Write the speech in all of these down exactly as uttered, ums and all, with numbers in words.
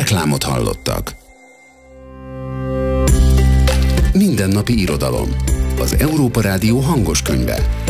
Reklámot hallottak. Mindennapi irodalom. Az Európa Rádió hangos könyve.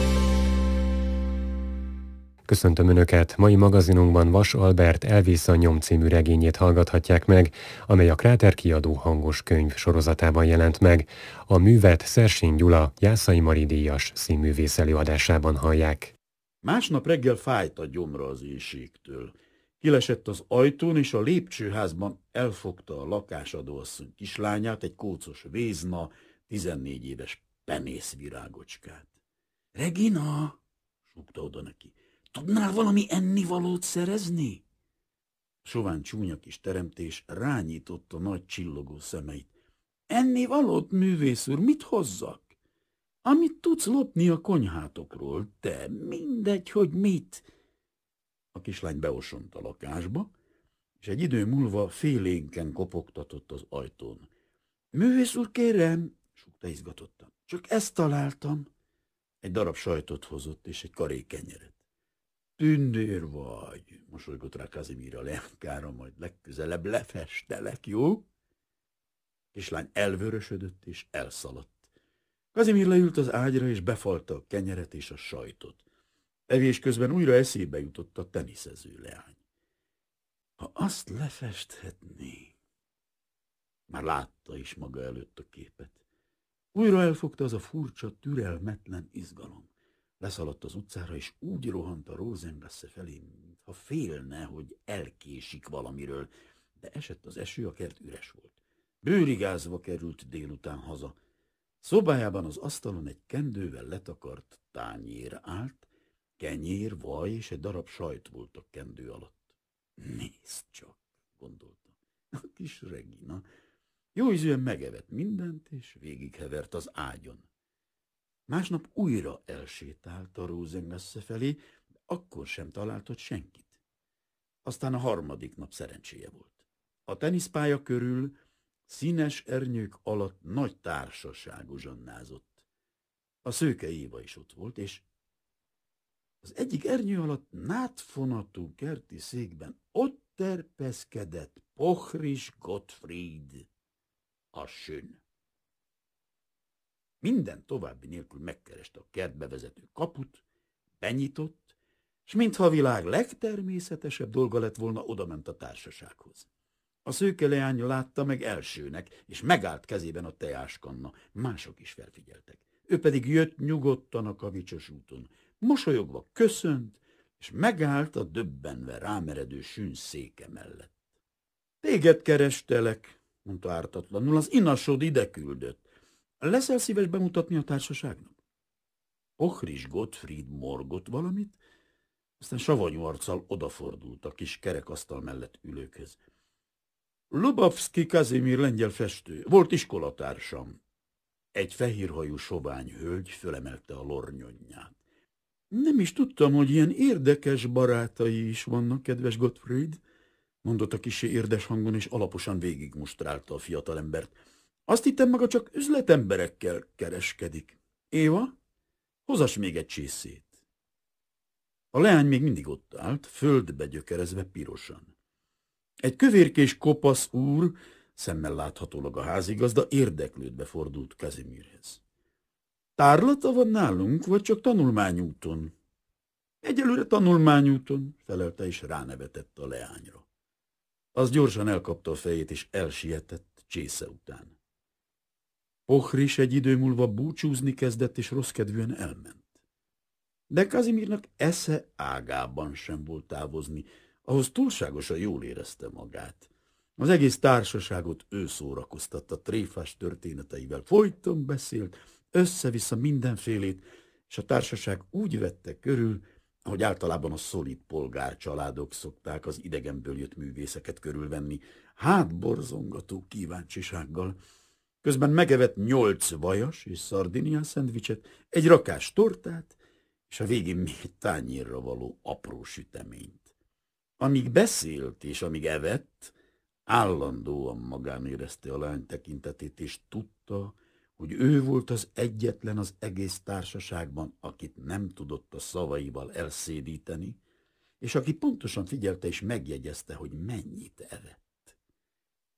Köszöntöm Önöket! Mai magazinunkban Vas Albert Elvész a nyom című regényét hallgathatják meg, amely a Kráter kiadó hangos könyv sorozatában jelent meg. A művet Szersény Gyula Jászai Mari díjas színművész előadásában hallják. Másnap reggel fájt a gyomra az éhségtől. Kilesett az ajtón, és a lépcsőházban elfogta a lakásadóasszony kislányát, egy kócos vézna, tizennégy éves penészvirágocskát. – Regina! – súgta oda neki. – Tudnál valami ennivalót szerezni? Sovány csúnya kis teremtés rányította nagy csillogó szemeit. – Ennivalót, művész úr, mit hozzak? Amit tudsz lopni a konyhátokról, te, mindegy, hogy mit. A kislány beosont a lakásba, és egy idő múlva félénken kopogtatott az ajtón. Művész úr, kérem, súgta izgatottan. Csak ezt találtam. Egy darab sajtot hozott, és egy karé kenyeret. Tündér vagy, mosolygott rá Kazimír a leánykára, majd legközelebb lefestelek, jó? Kislány elvörösödött, és elszaladt. Kazimír leült az ágyra, és befalta a kenyeret és a sajtot. Evés közben újra eszébe jutott a teniszező leány. Ha azt lefesthetné... Már látta is maga előtt a képet. Újra elfogta az a furcsa, türelmetlen izgalom. Leszaladt az utcára, és úgy rohant a Rosengasse felé, mintha félne, hogy elkésik valamiről, de esett az eső, a kert üres volt. Bőrigázva került délután haza. Szobájában az asztalon egy kendővel letakart tányér állt, kenyér, vaj és egy darab sajt volt a kendő alatt. Nézd csak, gondolta, a kis Regina. Jó ízűen megevett mindent, és végighevert az ágyon. Másnap újra elsétált a Rosengasse felé, de akkor sem talált ott senkit. Aztán a harmadik nap szerencséje volt. A teniszpálya körül színes ernyők alatt nagy társaság uzsonnázott. A Szőke Éva is ott volt, és az egyik ernyő alatt nátfonatú kerti székben ott terpeszkedett Pochris Gottfried, a sön. Minden további nélkül megkereste a kertbe vezető kaput, benyitott, s mintha a világ legtermészetesebb dolga lett volna, odament a társasághoz. A szőke leány látta meg elsőnek, és megállt kezében a teáskanna. Mások is felfigyeltek. Ő pedig jött nyugodtan a kavicsos úton. Mosolyogva köszönt, és megállt a döbbenve rámeredő sűn széke mellett. Téged kerestelek, mondta ártatlanul, az inasod ide küldött. Leszel szíves bemutatni a társaságnak? Pochris Gottfried morgott valamit, aztán savanyú arccal odafordult a kis kerekasztal mellett ülőkhöz. Lubavszki Kazimír lengyel festő, volt iskolatársam. Egy fehérhajú sovány hölgy fölemelte a lornyonját. Nem is tudtam, hogy ilyen érdekes barátai is vannak, kedves Gottfried, mondotta kissé érdes hangon, és alaposan végigmustrálta a fiatalembert. Azt hittem, maga csak üzletemberekkel kereskedik. Éva, hozass még egy csészét. A leány még mindig ott állt, földbe gyökerezve pirosan. Egy kövérkés kopasz úr, szemmel láthatólag a házigazda, érdeklődve fordult Kazimírhez. Tárlata van nálunk, vagy csak tanulmányúton? Egyelőre tanulmányúton, felelte, és ránevetett a leányra. Az gyorsan elkapta a fejét, és elsietett csésze után. Pochris egy idő múlva búcsúzni kezdett, és rosszkedvűen elment. De Kazimírnak esze ágában sem volt távozni, ahhoz túlságosan jól érezte magát. Az egész társaságot ő szórakoztatta tréfás történeteivel. Folyton beszélt, össze-vissza mindenfélét, és a társaság úgy vette körül, ahogy általában a szolid polgárcsaládok szokták az idegenből jött művészeket körülvenni, hátborzongató kíváncsisággal. Közben megevett nyolc vajas és szardiniás szendvicset, egy rakás tortát, és a végén még egy tányérra való apró süteményt. Amíg beszélt és amíg evett, állandóan magán érezte a lány tekintetét, és tudta, hogy ő volt az egyetlen az egész társaságban, akit nem tudott a szavaival elszédíteni, és aki pontosan figyelte és megjegyezte, hogy mennyit evett.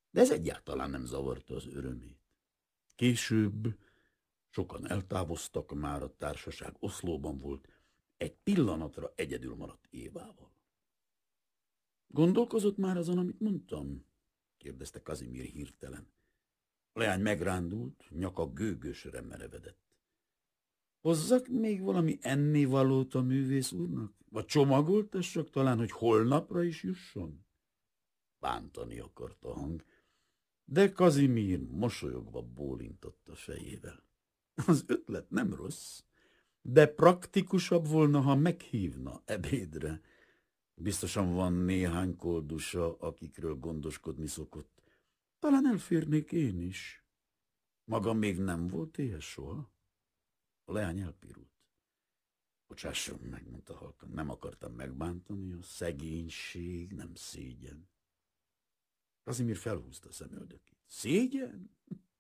de ez egyáltalán nem zavarta az örömét. Később sokan eltávoztak, már a társaság oszlóban volt, egy pillanatra egyedül maradt Évával. Gondolkozott már azon, amit mondtam? Kérdezte Kazimír hirtelen. A leány megrándult, nyaka gőgösre merevedett. Hozzak még valami ennivalót a művész úrnak? Vagy csomagoltassak talán, hogy holnapra is jusson? Bántani akart a hang, de Kazimír mosolyogva bólintott a fejével. Az ötlet nem rossz, de praktikusabb volna, ha meghívna ebédre. Biztosan van néhány koldusa, akikről gondoskodni szokott. Talán elférnék én is. Maga még nem volt éhes soha? A leány elpirult. Bocsásson meg, mondta halkan, nem akartam megbántani, a szegénység nem szégyen. Kazimír felhúzta a szemöldökét. Szégyen?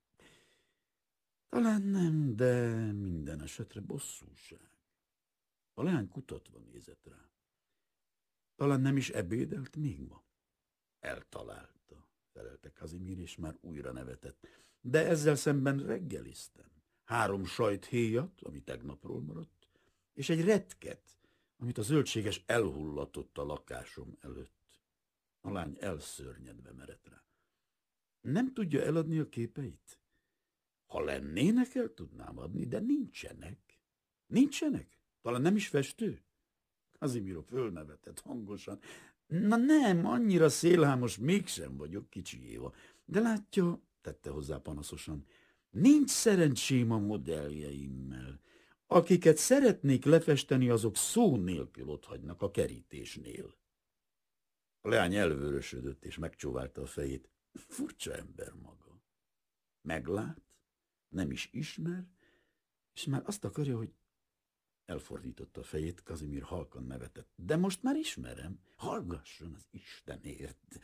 Talán nem, de minden esetre bosszúság. A leány kutatva nézett rá. Talán nem is ebédelt még ma? Eltalálta, felelte Kazimír, és már újra nevetett. De ezzel szemben reggeliztem. Három sajthéjat, ami tegnapról maradt, és egy retket, amit a zöldséges elhullatott a lakásom előtt. A lány elszörnyedve merett rá. Nem tudja eladni a képeit? Ha lennének, el tudnám adni, de nincsenek. Nincsenek? Talán nem is festő? Kazimír fölnevetett hangosan. Na nem, annyira szélhámos mégsem vagyok, kicsi Éva. De látja, tette hozzá panaszosan, nincs szerencsém a modelljeimmel. Akiket szeretnék lefesteni, azok szó nélkül otthagynak a kerítésnél. A leány elvörösödött és megcsóválta a fejét. Furcsa ember maga. Meglát, nem is ismer, és már azt akarja, hogy... Elfordította a fejét, Kazimír halkan nevetett. De most már ismerem. Hallgasson az Istenért.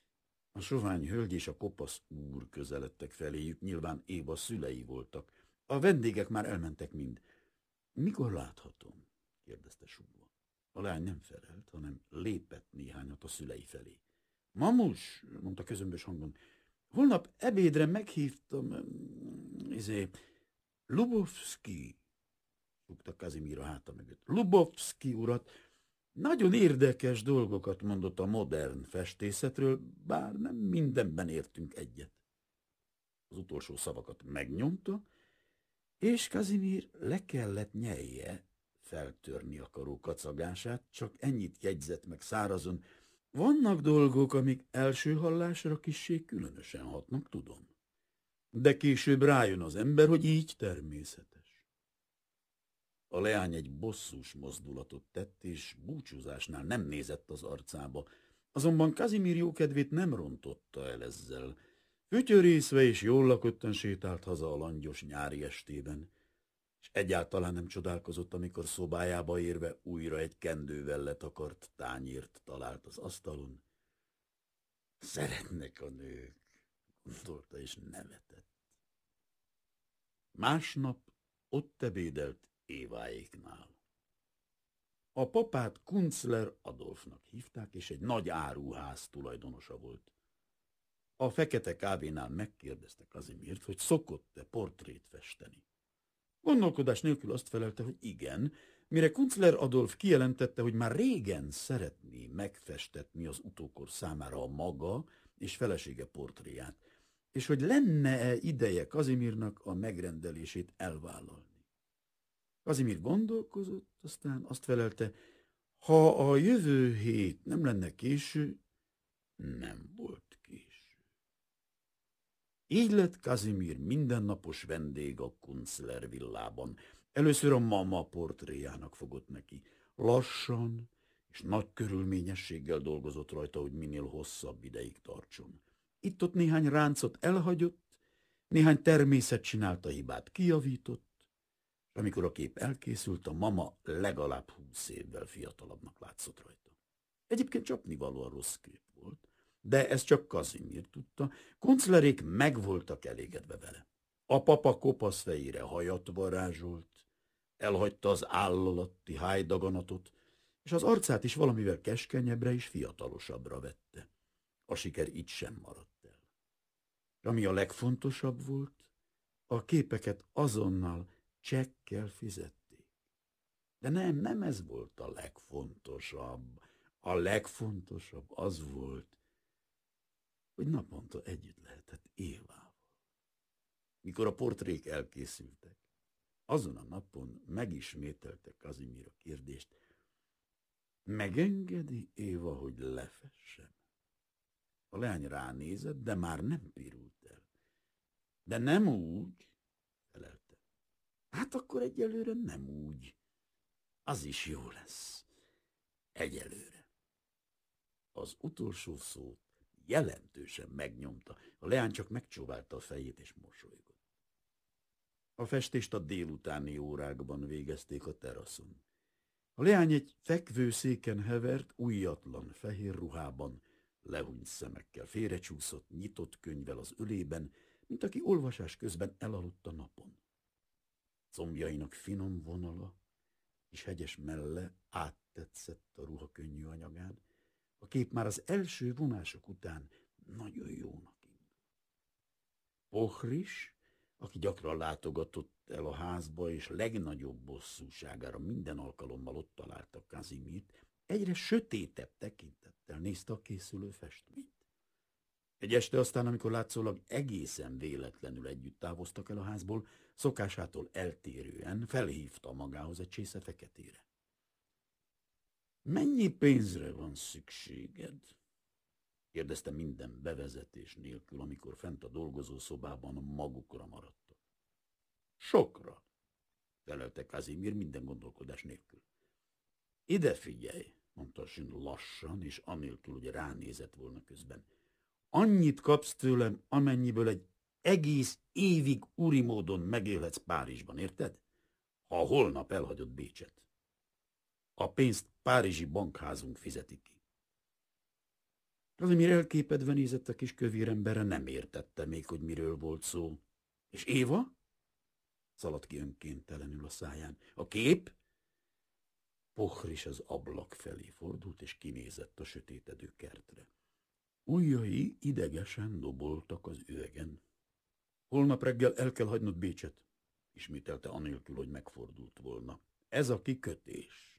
A sovány hölgy és a kopasz úr közeledtek feléjük, nyilván Éva szülei voltak. A vendégek már elmentek mind. Mikor láthatom? Kérdezte sugva. A lány nem felelt, hanem lépett néhányat a szülei felé. Mamus, mondta közömbös hangon, holnap ebédre meghívtam, izé, Lubovszki, rúgta Kazimír a háta mögött. Lubovszki urat nagyon érdekes dolgokat mondott a modern festészetről, bár nem mindenben értünk egyet. Az utolsó szavakat megnyomta, és Kazimír le kellett nyelje feltörni akaró kacagását, csak ennyit jegyzett meg szárazon. Vannak dolgok, amik első hallásra kissé különösen hatnak, tudom. De később rájön az ember, hogy így természetes. A leány egy bosszús mozdulatot tett, és búcsúzásnál nem nézett az arcába. Azonban Kazimír jókedvét nem rontotta el ezzel. Fütyörészve és jól lakottan sétált haza a langyos nyári estében, és egyáltalán nem csodálkozott, amikor szobájába érve újra egy kendővel letakart tányért talált az asztalon. Szeretnek a nők, gondolta, és nevetett. Másnap ott ebédelt Éváéknál. A papát Kunzler Adolfnak hívták, és egy nagy áruház tulajdonosa volt. A fekete kávénál megkérdezte Kazimírt, hogy szokott-e portrét festeni. Gondolkodás nélkül azt felelte, hogy igen, mire Kunzler Adolf kijelentette, hogy már régen szeretné megfestetni az utókor számára a maga és felesége portréját, és hogy lenne-e ideje Kazimírnak a megrendelését elvállalni. Kazimír gondolkozott, aztán azt felelte, ha a jövő hét nem lenne késő, nem volt késő. Így lett Kazimír mindennapos vendég a Kunzler villában. Először a mama portréjának fogott neki. Lassan és nagy körülményességgel dolgozott rajta, hogy minél hosszabb ideig tartson. Itt-ott néhány ráncot elhagyott, néhány természet csinálta hibát kijavított, és amikor a kép elkészült, a mama legalább húsz évvel fiatalabbnak látszott rajta. Egyébként csapnivalóan rossz kép volt, de ezt csak Kazimír tudta, Kunzlerék meg voltak elégedve vele. A papa kopasz fejére hajat varázsolt, elhagyta az áll alatti hájdaganatot, és az arcát is valamivel keskenyebbre és fiatalosabbra vette. A siker itt sem maradt el. Ami a legfontosabb volt, a képeket azonnal csekkkel fizették. De nem, nem ez volt a legfontosabb. A legfontosabb az volt, hogy naponta együtt lehetett Évával. Mikor a portrék elkészültek, azon a napon megismételte Kazimír a kérdést: megengedi Éva, hogy lefessem? A leány ránézett, de már nem pirult el. De nem úgy, felelte. Hát akkor egyelőre nem úgy. Az is jó lesz. Egyelőre. Az utolsó szót jelentősen megnyomta. A leány csak megcsóválta a fejét és mosolygott. A festést a délutáni órákban végezték a teraszon. A leány egy fekvőszéken hevert, ujjatlan fehér ruhában, lehúnyt szemekkel, félrecsúszott, nyitott könyvvel az ölében, mint aki olvasás közben elaludt a napon. Combjainak finom vonala és hegyes melle áttetszett a ruha könnyű anyagán. A kép már az első vonások után nagyon jónak indult. Pohris, aki gyakran látogatott el a házba, és legnagyobb bosszúságára minden alkalommal ott találta Kazimírt, egyre sötétebb tekintettel nézte a készülő festményt. Egy este aztán, amikor látszólag egészen véletlenül együtt távoztak el a házból, szokásától eltérően felhívta magához egy csésze feketére. Mennyi pénzre van szükséged? Kérdezte minden bevezetés nélkül, amikor fent a dolgozószobában magukra maradtak. Sokra, felelte Kazimír minden gondolkodás nélkül. Ide figyelj, mondta Sün lassan, és anélkül, hogy ránézett volna közben. Annyit kapsz tőlem, amennyiből egy egész évig úri módon megélhetsz Párizsban, érted? Ha holnap elhagyod Bécset. A pénzt párizsi bankházunk fizeti ki. Kazimír elképedve nézett a kis kövér emberre, nem értette még, hogy miről volt szó. És Éva? Szaladt ki önkéntelenül a száján. A kép? Pohris az ablak felé fordult, és kinézett a sötétedő kertre. Ujjai idegesen doboltak az üvegen. Holnap reggel el kell hagynod Bécset, ismételte anélkül, hogy megfordult volna. Ez a kikötés.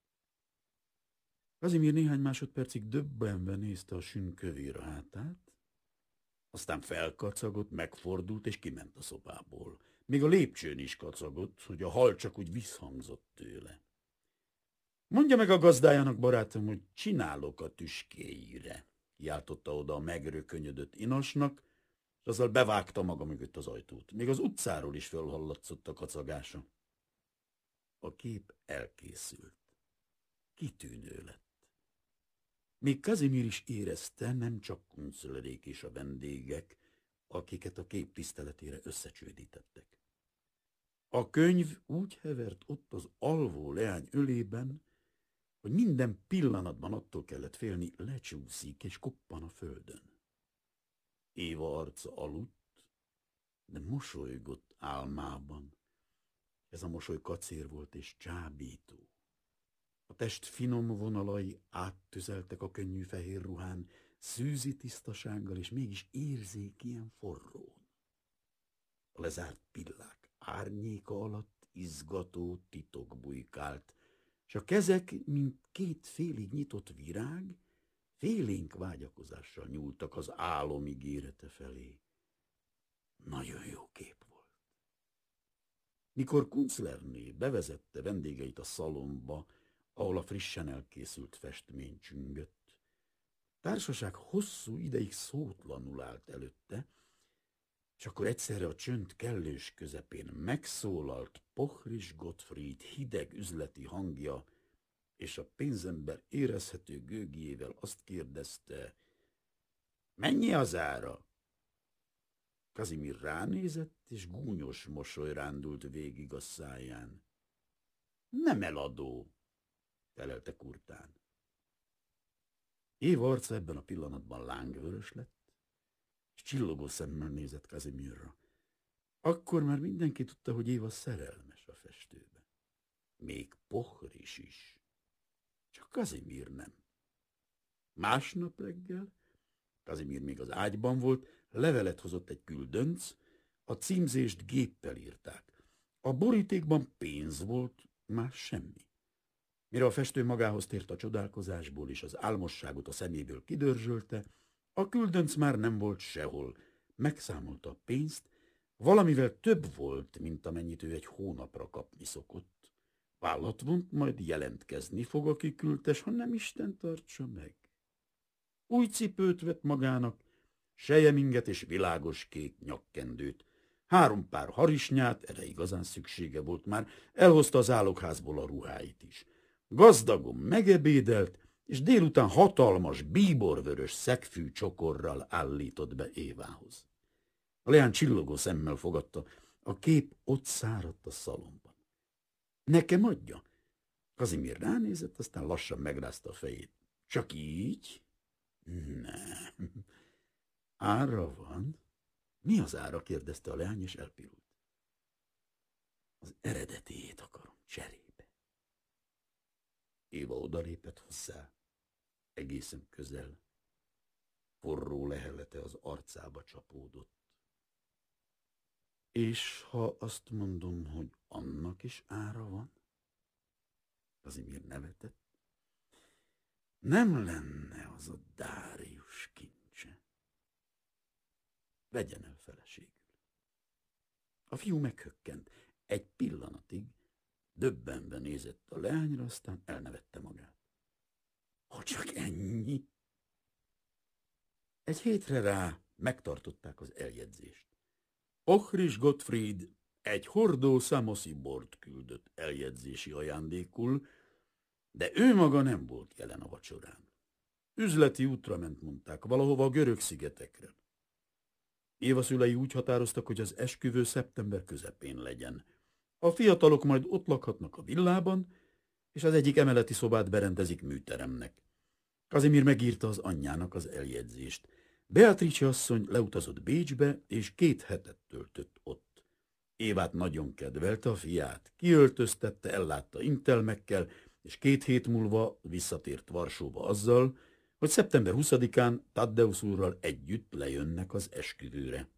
Kazimír néhány másodpercig döbbenve nézte a Sün kövér a hátát, aztán felkacagott, megfordult, és kiment a szobából. Még a lépcsőn is kacagott, hogy a hal csak úgy visszhangzott tőle. Mondja meg a gazdájának, barátom, hogy csinálok a tüskéjére, kiáltotta oda a megrökönyödött inasnak, és azzal bevágta maga mögött az ajtót. Még az utcáról is fölhallatszott a kacagása. A kép elkészült. Kitűnő lett. Még Kazimír is érezte, nem csak Kunzlerék és a vendégek, akiket a kép tiszteletére összecsődítettek. A könyv úgy hevert ott az alvó leány ölében, hogy minden pillanatban attól kellett félni, lecsúszik és koppan a földön. Éva arca aludt, de mosolygott álmában. Ez a mosoly kacér volt és csábító. A test finom vonalai áttüzeltek a könnyű fehér ruhán, szűzi tisztasággal, és mégis érzékien forrón. A lezárt pillák árnyéka alatt izgató titok bujkált, és a kezek, mint két félig nyitott virág, félénk vágyakozással nyúltak az álom ígérete felé. Nagyon jó kép volt. Mikor Kunzlerné bevezette vendégeit a szalomba, ahol a frissen elkészült festmény csüngött, társaság hosszú ideig szótlanul állt előtte, és akkor egyszerre a csönd kellős közepén megszólalt Pohris Gottfried hideg üzleti hangja, és a pénzember érezhető gőgjével azt kérdezte, mennyi az ára? Kazimír ránézett, és gúnyos mosoly rándult végig a száján. Nem eladó, felelte kurtán. Éva arca ebben a pillanatban lángvörös lett, és csillogó szemmel nézett Kazimírra. Akkor már mindenki tudta, hogy Éva szerelmes a festőbe. Még Pohris is. Csak Kazimír nem. Másnap reggel Kazimír még az ágyban volt, levelet hozott egy küldönc, a címzést géppel írták. A borítékban pénz volt, más semmi. Mire a festő magához tért a csodálkozásból, és az álmosságot a szeméből kidörzsölte, a küldönc már nem volt sehol. Megszámolta a pénzt, valamivel több volt, mint amennyit ő egy hónapra kapni szokott. Vállat vont, majd jelentkezni fog a kiküldtes, ha nem Isten tartsa meg. Új cipőt vett magának, selyemинget és világos kék nyakkendőt. Három pár harisnyát, erre igazán szüksége volt már, elhozta az álokházból a ruháit is. Gazdagon megebédelt, és délután hatalmas, bíborvörös szegfű csokorral állított be Évához. A leány csillogó szemmel fogadta, a kép ott száradt a szalomban. Nekem adja? Kazimír ránézett, aztán lassan megrázta a fejét. Csak így? Nem. Ára van? Mi az ára? Kérdezte a leány, és elpirult. Az eredetiét akarom, cserébe. Éva odalépett hozzá, egészen közel. Forró lehelete az arcába csapódott. És ha azt mondom, hogy annak is ára van? Kazimír nevetett. Nem lenne az a Dárius kincse. Vegyen el feleségül. A fiú meghökkent. Egy pillanatig döbbenve nézett a leányra, aztán elnevette magát. Ha csak ennyi? Egy hétre rá megtartották az eljegyzést. Ochris Gottfried egy hordó szamoszi bort küldött eljegyzési ajándékul, de ő maga nem volt jelen a vacsorán. Üzleti útra ment, mondták, valahova a görög szigetekre. Éva szülei úgy határoztak, hogy az esküvő szeptember közepén legyen. A fiatalok majd ott lakhatnak a villában, és az egyik emeleti szobát berendezik műteremnek. Kazimír megírta az anyjának az eljegyzést. Beatrice asszony leutazott Bécsbe, és két hetet töltött ott. Évát nagyon kedvelte a fiát, kiöltöztette, ellátta intelmekkel, és két hét múlva visszatért Varsóba azzal, hogy szeptember huszadikán Taddeusz úrral együtt lejönnek az esküvőre.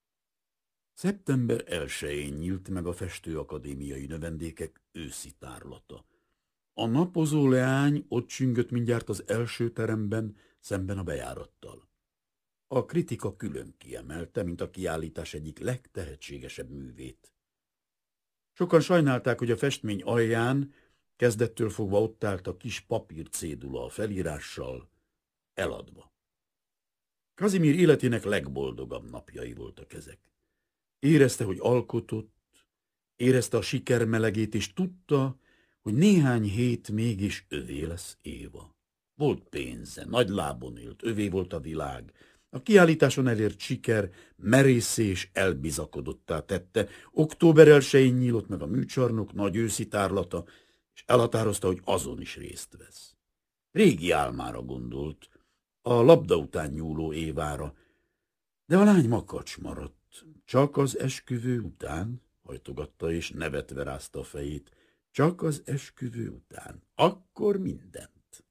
Szeptember elsején nyílt meg a festőakadémiai növendékek őszi tárlata. A napozó leány ott csüngött mindjárt az első teremben, szemben a bejárattal. A kritika külön kiemelte, mint a kiállítás egyik legtehetségesebb művét. Sokan sajnálták, hogy a festmény alján kezdettől fogva ott állt a kis papír cédula a felírással, eladva. Kazimír életének legboldogabb napjai voltak ezek. Érezte, hogy alkotott, érezte a siker melegét, és tudta, hogy néhány hét mégis övé lesz Éva. Volt pénze, nagy lábon élt, övé volt a világ. A kiállításon elért siker merészé és elbizakodottá tette. Október elsején nyílott meg a műcsarnok nagy őszi tárlata, és elhatározta, hogy azon is részt vesz. Régi álmára gondolt, a labda után nyúló Évára, de a lány makacs maradt. Csak az esküvő után, hajtogatta és nevetve rázta a fejét, csak az esküvő után, akkor mindent.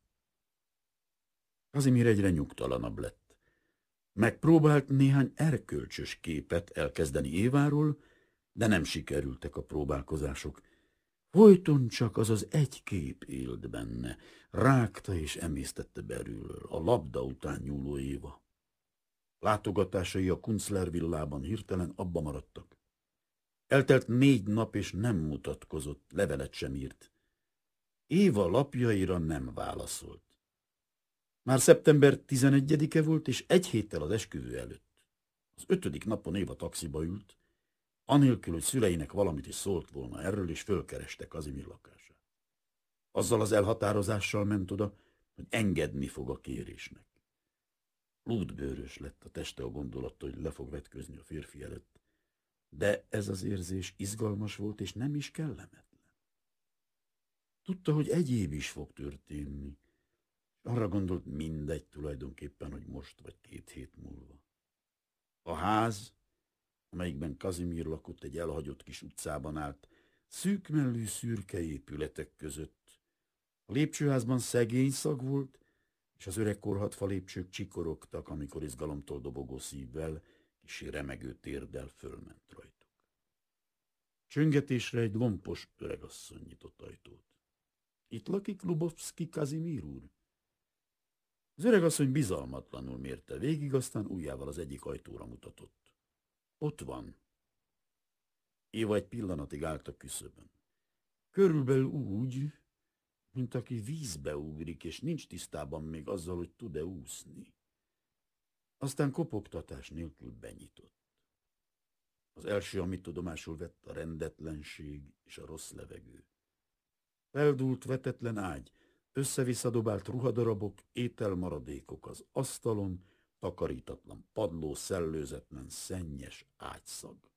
Kazimír egyre nyugtalanabb lett. Megpróbált néhány erkölcsös képet elkezdeni Éváról, de nem sikerültek a próbálkozások. Folyton csak az az egy kép élt benne, rágta és emésztette belülről, a labda után nyúló Éva. Látogatásai a Kunzler villában hirtelen abba maradtak. Eltelt négy nap, és nem mutatkozott, levelet sem írt. Éva lapjaira nem válaszolt. Már szeptember tizenegyedike volt, és egy héttel az esküvő előtt. Az ötödik napon Éva taxiba ült, anélkül, hogy szüleinek valamit is szólt volna erről, és fölkereste Kazimír lakását. Azzal az elhatározással ment oda, hogy engedni fog a kérésnek. Lúdbőrös lett a teste a gondolattól, hogy le fog vetközni a férfi előtt, de ez az érzés izgalmas volt, és nem is kellemetlen. Tudta, hogy egy év is fog történni, és arra gondolt, mindegy tulajdonképpen, hogy most vagy két hét múlva. A ház, amelyikben Kazimír lakott, egy elhagyott kis utcában állt, szűkmellű szürke épületek között. A lépcsőházban szegény szag volt, és az öreg korhatfa lépcsők csikorogtak, amikor izgalomtól dobogó szívvel, kissé remegő térdel fölment rajtuk. Csöngetésre egy lompos öregasszony nyitott ajtót. Itt lakik Lubovszki Kazimír úr? Az öregasszony bizalmatlanul mérte végig, aztán ujjával az egyik ajtóra mutatott. Ott van. Éva egy pillanatig állt a küszöbön. Körülbelül úgy, mint aki vízbe ugrik, és nincs tisztában még azzal, hogy tud-e úszni. Aztán kopogtatás nélkül benyitott. Az első, amit tudomásul vett, a rendetlenség és a rossz levegő. Feldúlt vetetlen ágy, össze-visszadobált ruhadarabok, ételmaradékok az asztalon, takarítatlan padló, szellőzetlen, szennyes ágyszag.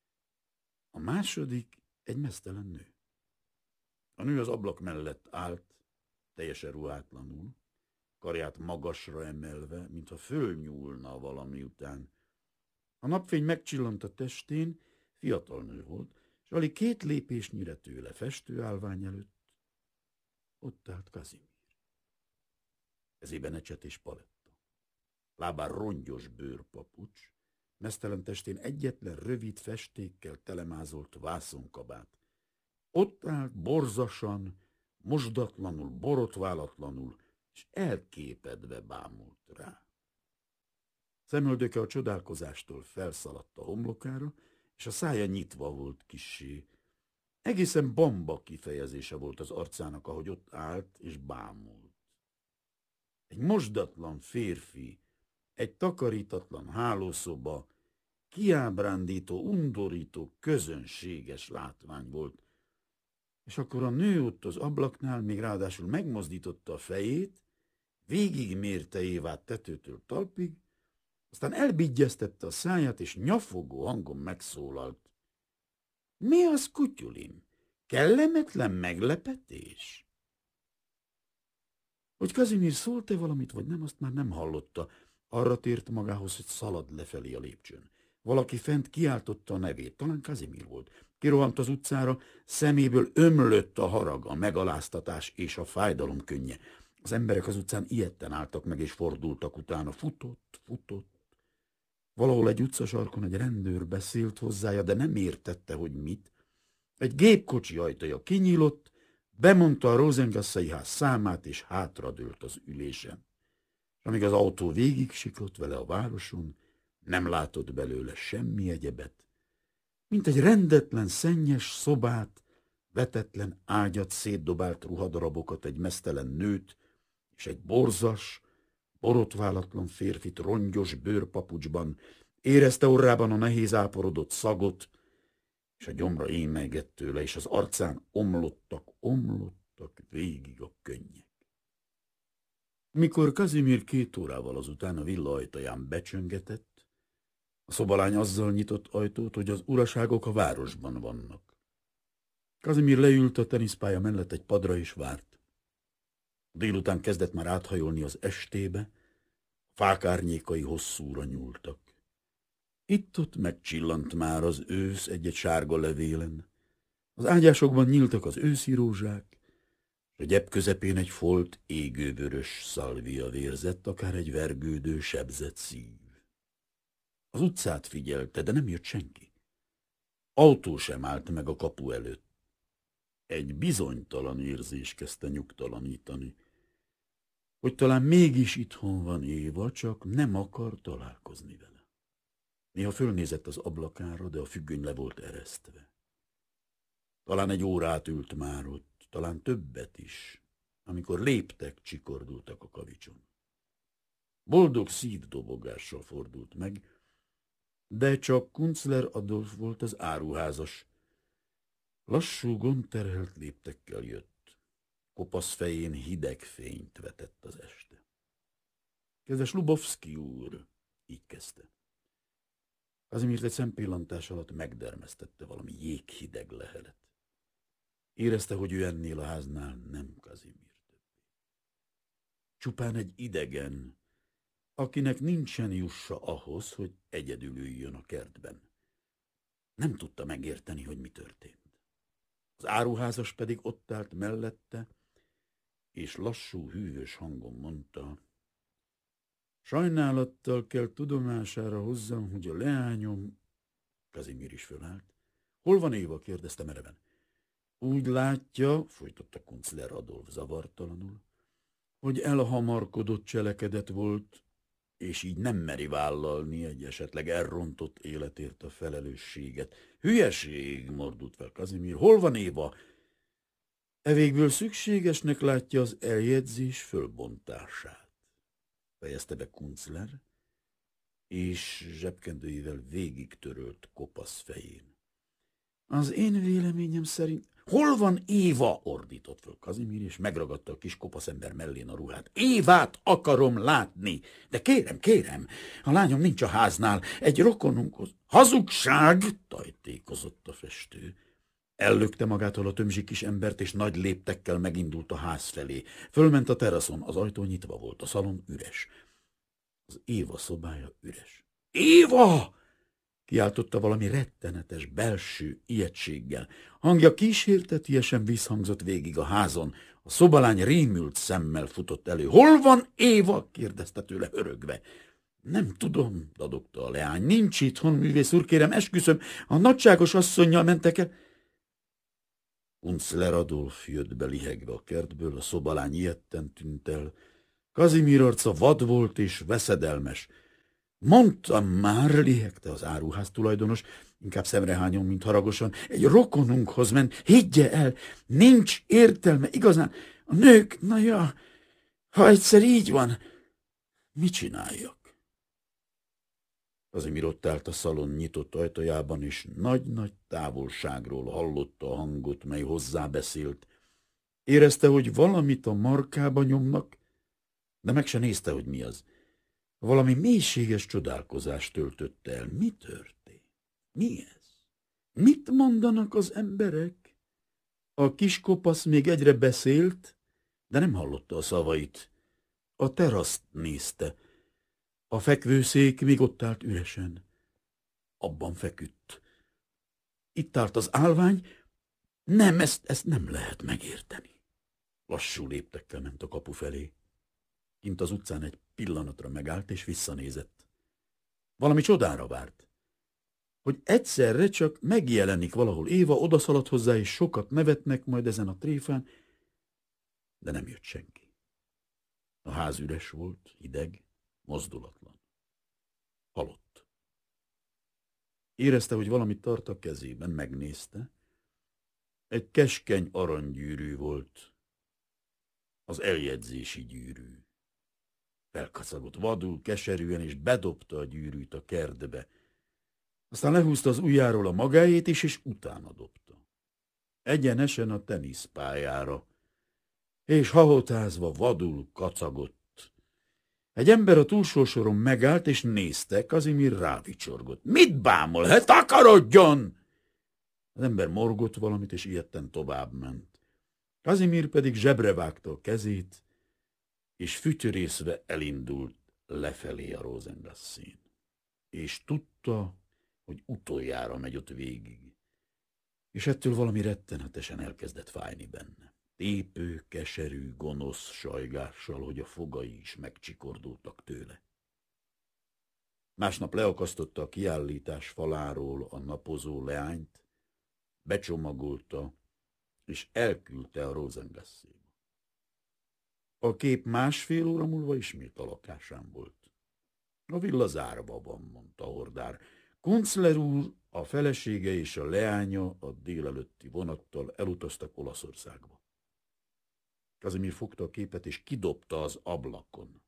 A második egy meztelen nő. A nő az ablak mellett állt, teljesen ruhátlanul, karját magasra emelve, mintha fölnyúlna valami után. A napfény megcsillant a testén, fiatal nő volt, és alig két lépésnyire tőle festőállvány előtt ott állt Kazimír. Kezében ecset és paletta. Lábán rongyos bőrpapucs, meztelen testén egyetlen rövid festékkel telemázolt vászonkabát. Ott állt borzasan, mosdatlanul, borotválatlanul, és elképedve bámult rá. Szemöldöke a csodálkozástól felszaladt a homlokára, és a szája nyitva volt kissé. Egészen bamba kifejezése volt az arcának, ahogy ott állt és bámult. Egy mosdatlan férfi, egy takarítatlan hálószoba, kiábrándító, undorító, közönséges látvány volt. És akkor a nő ott az ablaknál még ráadásul megmozdította a fejét, végigmérte Évát tetőtől talpig, aztán elbigyeztette a száját, és nyafogó hangon megszólalt. Mi az, kutyulim? Kellemetlen meglepetés? Hogy Kazimír szólt-e valamit, vagy nem, azt már nem hallotta. Arra tért magához, hogy szalad lefelé a lépcsőn. Valaki fent kiáltotta a nevét, talán Kazimír volt. Kirohant az utcára, szeméből ömlött a harag, a megaláztatás és a fájdalom könnye. Az emberek az utcán ijedten álltak meg és fordultak utána. Futott, futott. Valahol egy utcasarkon egy rendőr beszélt hozzája, de nem értette, hogy mit. Egy gépkocsi ajtaja kinyílott, bemondta a Rosengasszai ház számát, és hátradőlt az ülésen. És amíg az autó végig siklott vele a városon, nem látott belőle semmi egyebet, mint egy rendetlen, szennyes szobát, vetetlen ágyat, szétdobált ruhadarabokat, egy meztelen nőt, és egy borzas, borotválatlan férfit rongyos bőrpapucsban, érezte orrában a nehéz áporodott szagot, és a gyomra émelygett tőle, és az arcán omlottak, omlottak végig a könnyek. Mikor Kazimír két órával azután a villa ajtaján becsöngetett, a szobalány azzal nyitott ajtót, hogy az uraságok a városban vannak. Kazimír leült a teniszpálya mellett egy padra és várt. Délután kezdett már áthajolni az estébe, a fák árnyékai hosszúra nyúltak. Itt-ott megcsillant már az ősz egy-egy sárga levélen. Az ágyásokban nyíltak az őszi rózsák, és a gyep közepén egy folt, égővörös szalvia vérzett, akár egy vergődő, sebzett szív. Az utcát figyelte, de nem jött senki. Autó sem állt meg a kapu előtt. Egy bizonytalan érzés kezdte nyugtalanítani, hogy talán mégis itthon van Éva, csak nem akar találkozni vele. Néha fölnézett az ablakára, de a függöny le volt eresztve. Talán egy órát ült már ott, talán többet is, amikor léptek, csikordultak a kavicson. Boldog szívdobogással fordult meg, de csak Kunzler Adolf volt az áruházas. Lassú, gondterhelt léptekkel jött. Kopasz fején hideg fényt vetett az este. Kedves Lubovszki úr, így kezdte. Kazimírt egy szempillantás alatt megdermesztette valami jéghideg lehelet. Érezte, hogy ő ennél a háznál nem Kazimír többé. Csupán egy idegen, akinek nincsen jussa ahhoz, hogy egyedül üljön a kertben. Nem tudta megérteni, hogy mi történt. Az áruházas pedig ott állt mellette, és lassú, hűvös hangon mondta, Sajnálattal kell tudomására hozzam, hogy a leányom... Kazimír is fölállt. Hol van Éva? Kérdezte mereven. Úgy látja, folytatta Kunzler Adolf zavartalanul, hogy elhamarkodott cselekedet volt, és így nem meri vállalni egy esetleg elrontott életért a felelősséget. Hülyeség, mordult fel Kazimír. Hol van Éva? E végből szükségesnek látja az eljegyzés fölbontását. Fejezte be Kunzler, és zsebkendőjével végig törölt kopasz fején. Az én véleményem szerint... Hol van Éva? Ordított föl Kazimír, és megragadta a kis kopaszember mellén a ruhát. Évát akarom látni, de kérem, kérem, a lányom nincs a háznál, egy rokonunkhoz. Hazugság! Tajtékozott a festő. Ellökte magától a tömzsi kis embert, és nagy léptekkel megindult a ház felé. Fölment a teraszon, az ajtó nyitva volt, a szalon üres. Az Éva szobája üres. Éva! Kiáltotta valami rettenetes belső ijegységgel. Hangja kísértetiesen visszhangzott végig a házon. A szobalány rémült szemmel futott elő. Hol van Éva? Kérdezte tőle hörögve. Nem tudom, dadogta a leány. Nincs itthon, művész úr, kérem, esküszöm, a nagyságos asszonnyal mentek el. Kunzler Adolf jött be lihegve a kertből, a szobalány ijedten tűnt el. Kazimír arca vad volt és veszedelmes. Mondtam már, lihegte az áruház tulajdonos, inkább szemrehányon, mint haragosan, egy rokonunkhoz ment, higgye el, nincs értelme igazán. A nők, na ja, ha egyszer így van, mit csináljak? Kazimír ott állt a szalon nyitott ajtajában, és nagy-nagy távolságról hallotta a hangot, mely hozzábeszélt. Érezte, hogy valamit a markába nyomnak, de meg se nézte, hogy mi az. Valami mélységes csodálkozást töltötte el. Mi történt? Mi ez? Mit mondanak az emberek? A kis kopasz még egyre beszélt, de nem hallotta a szavait. A teraszt nézte. A fekvőszék még ott állt üresen. Abban feküdt. Itt állt az állvány. Nem, ezt, ezt nem lehet megérteni. Lassú léptekkel ment a kapu felé. Kint az utcán egy pillanatra megállt és visszanézett. Valami csodára várt. Hogy egyszerre csak megjelenik valahol Éva, odaszaladt hozzá, és sokat nevetnek majd ezen a tréfán, de nem jött senki. A ház üres volt, hideg, mozdulatlan. Halott. Érezte, hogy valamit tart a kezében, megnézte. Egy keskeny aranygyűrű volt, az eljegyzési gyűrű. Felkacagott vadul, keserűen, és bedobta a gyűrűt a kertbe. Aztán lehúzta az ujjáról a magáét is, és utána dobta. Egyenesen a teniszpályára, és hahotázva vadul kacagott. Egy ember a túlsó soron megállt, és nézte, Kazimír rávicsorgott. Mit bámol? Hát takarodjon! Az ember morgott valamit, és ijedten továbbment. Kazimír pedig zsebre vágta a kezét, és fütyörészve elindult lefelé a Rosengasszén. És tudta, hogy utoljára megy ott végig. És ettől valami rettenetesen elkezdett fájni benne. Tépő, keserű, gonosz sajgással, hogy a fogai is megcsikordultak tőle. Másnap leakasztotta a kiállítás faláról a napozó leányt, becsomagolta, és elküldte a Rosengasséba. A kép másfél óra múlva ismét a lakásán volt. A villa zárva van, mondta Hordár. Kunzler úr, a felesége és a leánya a délelőtti vonattal elutaztak Olaszországba. Kazimír fogta a képet és kidobta az ablakon.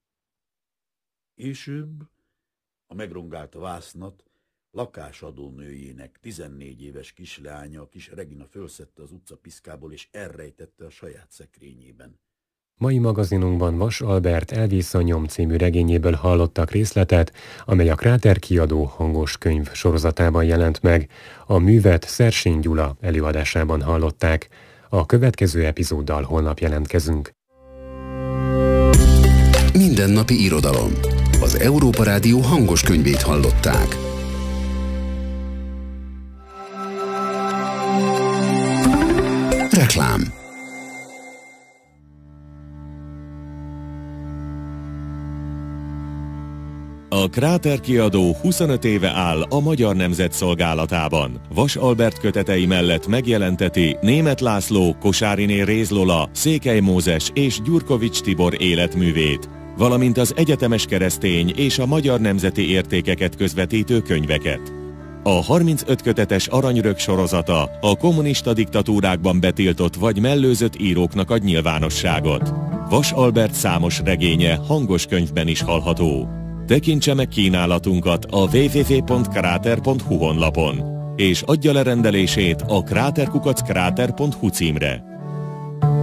Később a megrongált vásznat lakásadónőjének tizennégy éves kisleánya, a kis Regina fölszedte az utcapiszkából és elrejtette a saját szekrényében. Mai magazinunkban Vas Albert Elvész a nyom című regényéből hallottak részletet, amely a Kráter kiadó hangos könyv sorozatában jelent meg. A művet Szersény Gyula előadásában hallották. A következő epizóddal holnap jelentkezünk. Mindennapi irodalom. Az Európa Rádió hangos könyvét hallották. Reklám. A Kráter kiadó huszonöt éve áll a Magyar Nemzet szolgálatában. Vas Albert kötetei mellett megjelenteti Németh László, Kosáriné Réz Lola, Székely Mózes és Gyurkovics Tibor életművét, valamint az egyetemes keresztény és a magyar nemzeti értékeket közvetítő könyveket. A harmincöt kötetes Aranyrög sorozata a kommunista diktatúrákban betiltott vagy mellőzött íróknak ad nyilvánosságot. Vas Albert számos regénye hangos könyvben is hallható. Tekintse meg kínálatunkat a double-u double-u double-u pont kráter pont hu honlapon, és adja le rendelését a kráter kukac kráter pont hu címre.